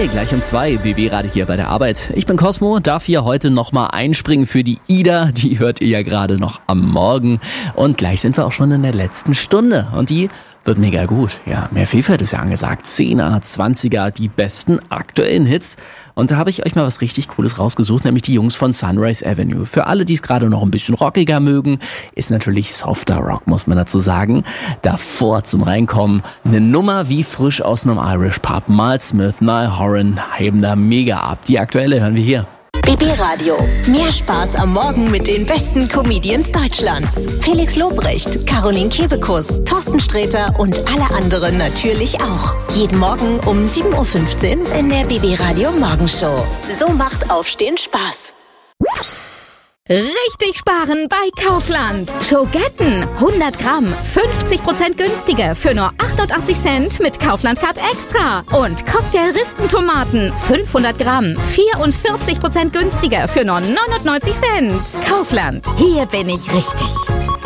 Hey, gleich um 2, BB Radio hier bei der Arbeit. Ich bin Cosmo, darf hier heute nochmal einspringen für die Ida. Die hört ihr ja gerade noch am Morgen. Und gleich sind wir auch schon in der letzten Stunde. Und die wird mega gut. Ja, mehr Vielfalt ist ja angesagt. 10er, 20er, die besten aktuellen Hits. Und da habe ich euch mal was richtig Cooles rausgesucht, nämlich die Jungs von Sunrise Avenue. Für alle, die es gerade noch ein bisschen rockiger mögen, ist natürlich softer Rock, muss man dazu sagen. Davor zum Reinkommen eine Nummer wie frisch aus einem Irish Pub. Mal Smith, mal Horan heben da mega ab. Die aktuelle hören wir hier. BB Radio. Mehr Spaß am Morgen mit den besten Comedians Deutschlands. Felix Lobrecht, Caroline Kebekus, Thorsten Sträter und alle anderen natürlich auch. Jeden Morgen um 7.15 Uhr in der BB Radio Morgenshow. So macht Aufstehen Spaß. Richtig sparen bei Kaufland. Schogetten 100 Gramm, 50% günstiger für nur 88 Cent mit Kaufland Card Extra. Und Cocktail-Rispentomaten 500 Gramm, 44% günstiger für nur 99 Cent. Kaufland, hier bin ich richtig.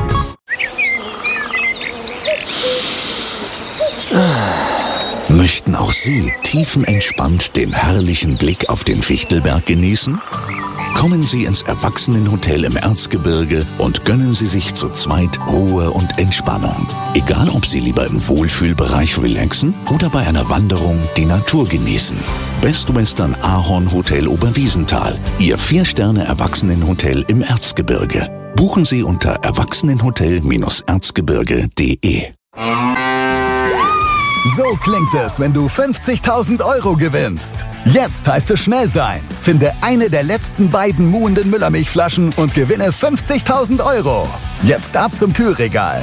Möchten auch Sie tiefenentspannt den herrlichen Blick auf den Fichtelberg genießen? Kommen Sie ins Erwachsenenhotel im Erzgebirge und gönnen Sie sich zu zweit Ruhe und Entspannung. Egal, ob Sie lieber im Wohlfühlbereich relaxen oder bei einer Wanderung die Natur genießen. Best Western Ahorn Hotel Oberwiesenthal, Ihr 4-Sterne-Erwachsenenhotel im Erzgebirge. Buchen Sie unter erwachsenenhotel-erzgebirge.de. So klingt es, wenn du 50.000 Euro gewinnst. Jetzt heißt es schnell sein. Finde eine der letzten beiden muhenden Müllermilchflaschen und gewinne 50.000 Euro. Jetzt ab zum Kühlregal.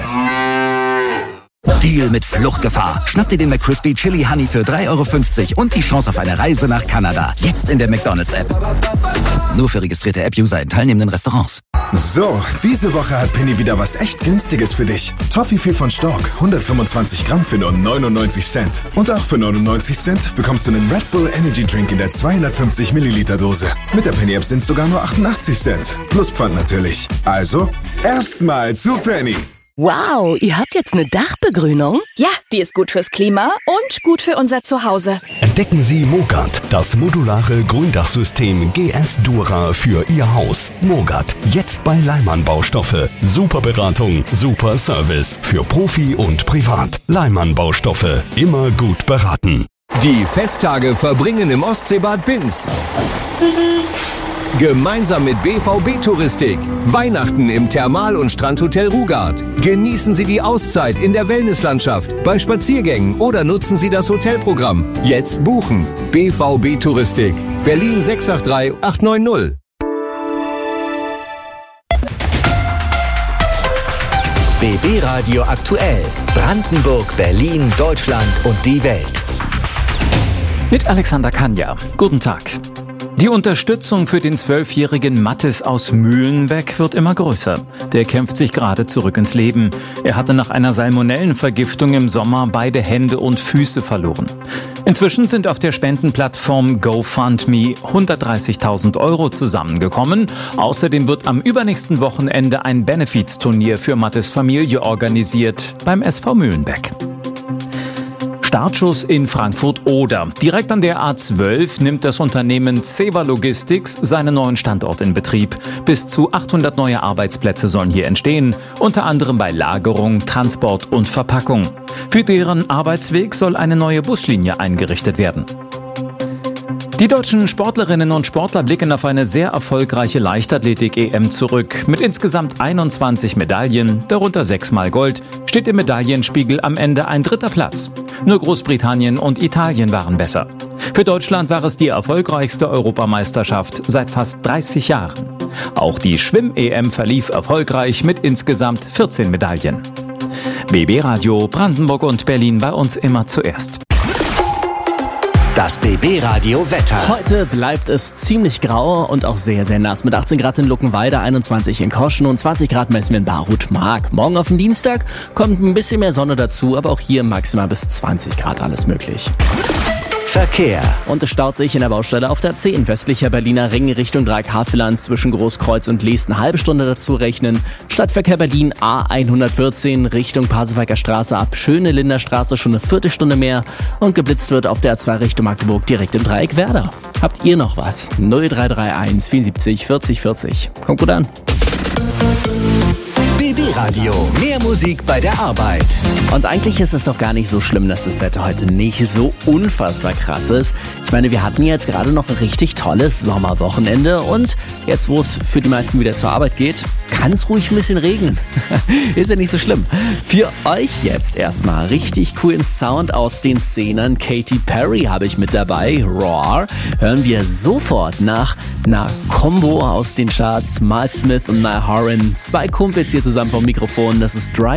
Deal mit Fluchtgefahr. Schnapp dir den McCrispy Chili Honey für 3,50 € und die Chance auf eine Reise nach Kanada. Jetzt in der McDonald's-App. Nur für registrierte App-User in teilnehmenden Restaurants. So, diese Woche hat Penny wieder was echt Günstiges für dich. Toffifee von Stork, 125 Gramm für nur 99 Cent. Und auch für 99 Cent bekommst du einen Red Bull Energy Drink in der 250 Milliliter Dose. Mit der Penny-App sind es sogar nur 88 Cent. Plus Pfand natürlich. Also, erstmal zu Penny. Wow, ihr habt jetzt eine Dachbegrünung? Ja, die ist gut fürs Klima und gut für unser Zuhause. Entdecken Sie Mogat, das modulare Gründachsystem GS Dura für Ihr Haus. Mogat, jetzt bei Leimann Baustoffe. Super Beratung, super Service für Profi und Privat. Leimann Baustoffe, immer gut beraten. Die Festtage verbringen im Ostseebad Binz. Gemeinsam mit BVB Touristik. Weihnachten im Thermal- und Strandhotel Rugard. Genießen Sie die Auszeit in der Wellnesslandschaft, bei Spaziergängen oder nutzen Sie das Hotelprogramm. Jetzt buchen. BVB Touristik. Berlin 683 890. BB Radio aktuell. Brandenburg, Berlin, Deutschland und die Welt. Mit Alexander Kanja. Guten Tag. Die Unterstützung für den 12-jährigen Mathis aus Mühlenbeck wird immer größer. Der kämpft sich gerade zurück ins Leben. Er hatte nach einer Salmonellenvergiftung im Sommer beide Hände und Füße verloren. Inzwischen sind auf der Spendenplattform GoFundMe 130.000 € zusammengekommen. Außerdem wird am übernächsten Wochenende ein Benefizturnier für Mathis Familie organisiert beim SV Mühlenbeck. Startschuss in Frankfurt-Oder. Direkt an der A12 nimmt das Unternehmen Ceva Logistics seinen neuen Standort in Betrieb. Bis zu 800 neue Arbeitsplätze sollen hier entstehen, unter anderem bei Lagerung, Transport und Verpackung. Für deren Arbeitsweg soll eine neue Buslinie eingerichtet werden. Die deutschen Sportlerinnen und Sportler blicken auf eine sehr erfolgreiche Leichtathletik-EM zurück. Mit insgesamt 21 Medaillen, darunter 6-mal Gold, steht im Medaillenspiegel am Ende ein 3. Platz. Nur Großbritannien und Italien waren besser. Für Deutschland war es die erfolgreichste Europameisterschaft seit fast 30 Jahren. Auch die Schwimm-EM verlief erfolgreich mit insgesamt 14 Medaillen. BB Radio Brandenburg und Berlin bei uns immer zuerst. Das BB Radio Wetter. Heute bleibt es ziemlich grau und auch sehr, sehr nass. Mit 18 Grad in Luckenwalde, 21 in Koschen und 20 Grad messen wir in Barut-Mark. Morgen auf den Dienstag kommt ein bisschen mehr Sonne dazu, aber auch hier maximal bis 20 Grad alles möglich. Verkehr. Und es staut sich in der Baustelle auf der 10. Westlicher Berliner Ring Richtung Dreieck-Havelland zwischen Großkreuz und Leest eine halbe Stunde dazu rechnen. Stadtverkehr Berlin A114 Richtung Pasewalker Straße ab Schöne-Linder Straße schon eine Viertelstunde mehr. Und geblitzt wird auf der A2 Richtung Magdeburg direkt im Dreieck Werder. Habt ihr noch was? 0331 74 40 40. Kommt gut an. BB Radio. Mehr Musik bei der Arbeit. Und eigentlich ist es doch gar nicht so schlimm, dass das Wetter heute nicht so unfassbar krass ist. Ich meine, wir hatten jetzt gerade noch ein richtig tolles Sommerwochenende und jetzt, wo es für die meisten wieder zur Arbeit geht, kann es ruhig ein bisschen regnen. Ist ja nicht so schlimm. Für euch jetzt erstmal richtig coolen Sound aus den Szenern. Katy Perry habe ich mit dabei. Roar. Hören wir sofort nach einer Combo aus den Charts. Miles Smith und Niall Horan. Zwei Kumpels hier zusammen vom Mikrofon. Das ist Drive